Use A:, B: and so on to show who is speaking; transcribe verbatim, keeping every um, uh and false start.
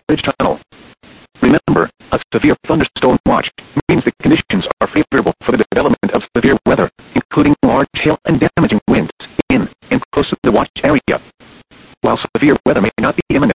A: Ridge Tunnel. Remember, a severe thunderstorm watch means the conditions are favorable for the development of severe weather, including large hail and damaging winds in and close to the watch area. While severe weather may not be imminent,